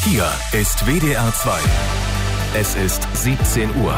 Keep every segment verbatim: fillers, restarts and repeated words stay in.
Hier ist W D R zwei. Es ist siebzehn Uhr.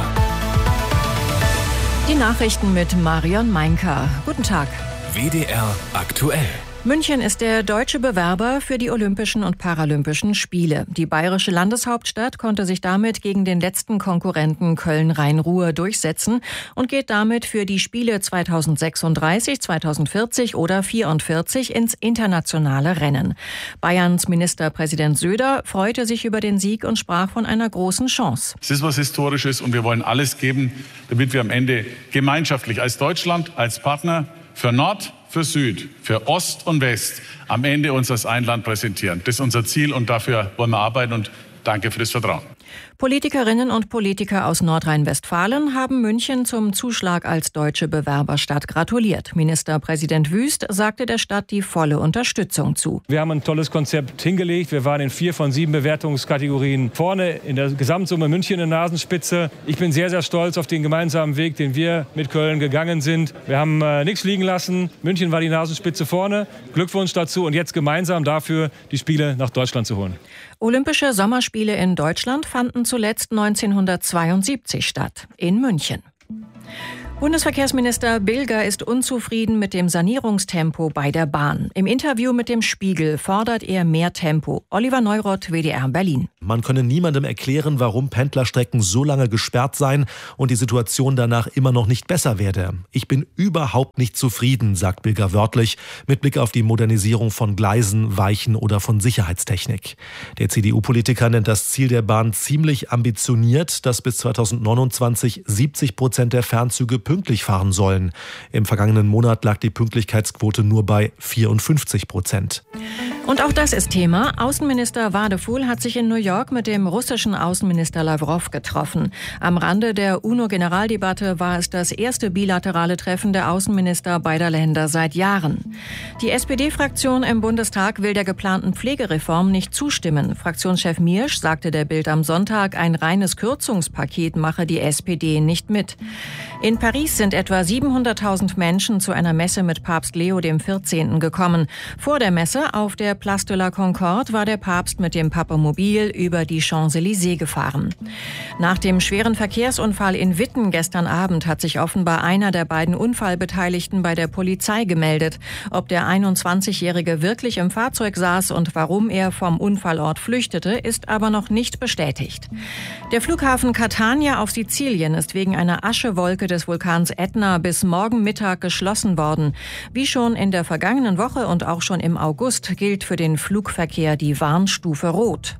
Die Nachrichten mit Marion Meinker. Guten Tag. W D R aktuell. München ist der deutsche Bewerber für die Olympischen und Paralympischen Spiele. Die bayerische Landeshauptstadt konnte sich damit gegen den letzten Konkurrenten Köln-Rhein-Ruhr durchsetzen und geht damit für die Spiele zweitausendsechsunddreißig, zweitausendvierzig oder vierundvierzig ins internationale Rennen. Bayerns Ministerpräsident Söder freute sich über den Sieg und sprach von einer großen Chance. Es ist was Historisches und wir wollen alles geben, damit wir am Ende gemeinschaftlich als Deutschland, als Partner für Nord, für Süd, für Ost und West am Ende uns als ein Land präsentieren. Das ist unser Ziel und dafür wollen wir arbeiten und danke für das Vertrauen. Politikerinnen und Politiker aus Nordrhein-Westfalen haben München zum Zuschlag als deutsche Bewerberstadt gratuliert. Ministerpräsident Wüst sagte der Stadt die volle Unterstützung zu. Wir haben ein tolles Konzept hingelegt. Wir waren in vier von sieben Bewertungskategorien vorne. In der Gesamtsumme München eine Nasenspitze. Ich bin sehr, sehr stolz auf den gemeinsamen Weg, den wir mit Köln gegangen sind. Wir haben äh, nichts liegen lassen. München war die Nasenspitze vorne. Glückwunsch dazu und jetzt gemeinsam dafür die Spiele nach Deutschland zu holen. Olympische Sommerspiele in Deutschland fanden zuletzt neunzehnhundertzweiundsiebzig statt, in München. Bundesverkehrsminister Bilger ist unzufrieden mit dem Sanierungstempo bei der Bahn. Im Interview mit dem Spiegel fordert er mehr Tempo. Oliver Neuroth, W D R Berlin. Man könne niemandem erklären, warum Pendlerstrecken so lange gesperrt seien und die Situation danach immer noch nicht besser werde. Ich bin überhaupt nicht zufrieden, sagt Bilger wörtlich, mit Blick auf die Modernisierung von Gleisen, Weichen oder von Sicherheitstechnik. Der C D U-Politiker nennt das Ziel der Bahn ziemlich ambitioniert, dass bis zweitausendneunundzwanzig siebzig Prozent der Fernzüge pünktlich fahren sollen. Im vergangenen Monat lag die Pünktlichkeitsquote nur bei vierundfünfzig Prozent. Und auch das ist Thema. Außenminister Wadephul hat sich in New York mit dem russischen Außenminister Lawrow getroffen. Am Rande der UNO-Generaldebatte war es das erste bilaterale Treffen der Außenminister beider Länder seit Jahren. Die S P D-Fraktion im Bundestag will der geplanten Pflegereform nicht zustimmen. Fraktionschef Miersch sagte der Bild am Sonntag, ein reines Kürzungspaket mache die S P D nicht mit. In Paris sind etwa siebenhunderttausend Menschen zu einer Messe mit Papst Leo der vierzehnten gekommen. Vor der Messe auf der Place de la Concorde war der Papst mit dem Papamobil über die Champs-Élysées gefahren. Nach dem schweren Verkehrsunfall in Witten gestern Abend hat sich offenbar einer der beiden Unfallbeteiligten bei der Polizei gemeldet. Ob der einundzwanzigjährige wirklich im Fahrzeug saß und warum er vom Unfallort flüchtete, ist aber noch nicht bestätigt. Der Flughafen Catania auf Sizilien ist wegen einer Aschewolke des Vulkans Ätna bis morgen Mittag geschlossen worden. Wie schon in der vergangenen Woche und auch schon im August gilt für den Flugverkehr die Warnstufe Rot.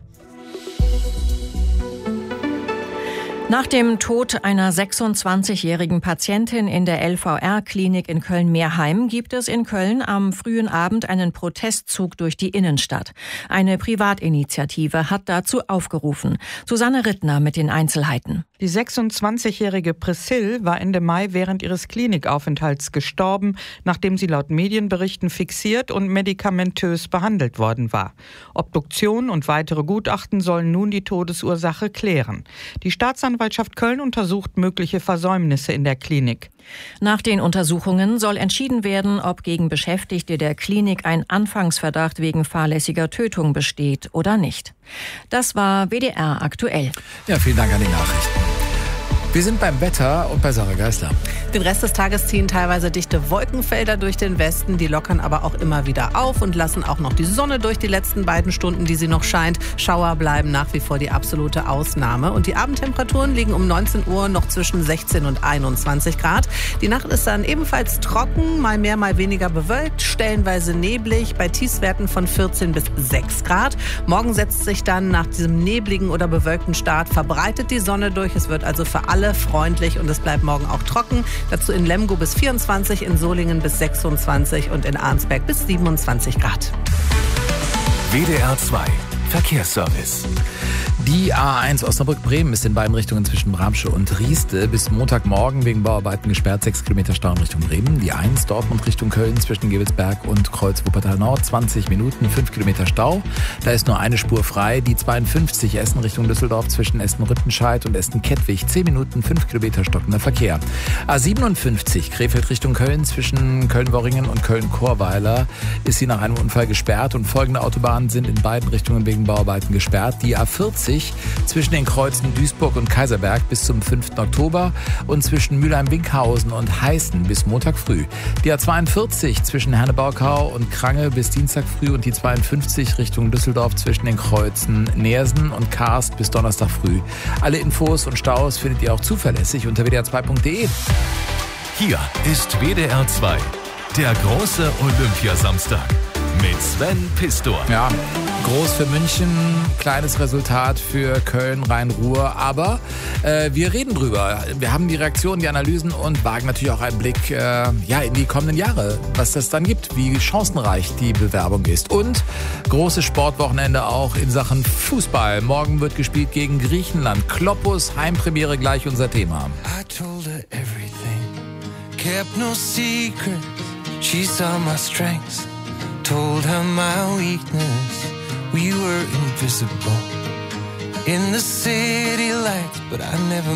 Nach dem Tod einer sechsundzwanzigjährigen Patientin in der L V R-Klinik in Köln-Meerheim gibt es in Köln am frühen Abend einen Protestzug durch die Innenstadt. Eine Privatinitiative hat dazu aufgerufen. Susanne Rittner mit den Einzelheiten. Die sechsundzwanzigjährige Priscille war Ende Mai während ihres Klinikaufenthalts gestorben, nachdem sie laut Medienberichten fixiert und medikamentös behandelt worden war. Obduktion und weitere Gutachten sollen nun die Todesursache klären. Die Staatsanwaltschaft Köln untersucht mögliche Versäumnisse in der Klinik. Nach den Untersuchungen soll entschieden werden, ob gegen Beschäftigte der Klinik ein Anfangsverdacht wegen fahrlässiger Tötung besteht oder nicht. Das war W D R aktuell. Ja, vielen Dank an die Nachrichten. Wir sind beim Wetter und bei Sarah Geisler. Den Rest des Tages ziehen teilweise dichte Wolkenfelder durch den Westen. Die lockern aber auch immer wieder auf und lassen auch noch die Sonne durch die letzten beiden Stunden, die sie noch scheint. Schauer bleiben nach wie vor die absolute Ausnahme. Und die Abendtemperaturen liegen um neunzehn Uhr noch zwischen sechzehn und einundzwanzig Grad. Die Nacht ist dann ebenfalls trocken, mal mehr, mal weniger bewölkt, stellenweise neblig, bei Tiefstwerten von vierzehn bis sechs Grad. Morgen setzt sich dann nach diesem nebligen oder bewölkten Start verbreitet die Sonne durch. Es wird also für alle freundlich und es bleibt morgen auch trocken. Dazu in Lemgo bis vierundzwanzig, in Solingen bis sechsundzwanzig und in Arnsberg bis siebenundzwanzig Grad. W D R zwei Verkehrsservice. Die A eins Osnabrück-Bremen ist in beiden Richtungen zwischen Bramsche und Rieste bis Montagmorgen wegen Bauarbeiten gesperrt. sechs Kilometer Stau in Richtung Bremen. Die eins Dortmund Richtung Köln zwischen Gevelsberg und Kreuz Wuppertal Nord. zwanzig Minuten, fünf Kilometer Stau. Da ist nur eine Spur frei. Die zweiundfünfzig Essen Richtung Düsseldorf zwischen Essen-Rüttenscheid und Essen-Kettwig. zehn Minuten, fünf Kilometer stockender Verkehr. A siebenundfünfzig Krefeld Richtung Köln zwischen Köln-Worringen und Köln-Chorweiler ist sie nach einem Unfall gesperrt und folgende Autobahnen sind in beiden Richtungen wegen wegen Bauarbeiten gesperrt. Die A vierzig zwischen den Kreuzen Duisburg und Kaiserberg bis zum fünften Oktober und zwischen Mülheim-Winkhausen und Heißen bis Montag früh. Die A zweiundvierzig zwischen Herne-Borkau und Krange bis Dienstag früh und die zweiundfünfzig Richtung Düsseldorf zwischen den Kreuzen Neersen und Karst bis Donnerstag früh. Alle Infos und Staus findet ihr auch zuverlässig unter w d r zwei punkt d e. Hier ist W D R zwei, der große Olympiasamstag mit Sven Pistor. Ja, groß für München, kleines Resultat für Köln, Rhein-Ruhr, aber äh, wir reden drüber. Wir haben die Reaktionen, die Analysen und wagen natürlich auch einen Blick äh, ja, in die kommenden Jahre, was das dann gibt, wie chancenreich die Bewerbung ist. Und großes Sportwochenende auch in Sachen Fußball. Morgen wird gespielt gegen Griechenland. Kloppus, Heimpremiere, gleich unser Thema. I told her everything, kept no secret, she saw my strengths. Told her my weakness, we were invisible in the city lights, but I never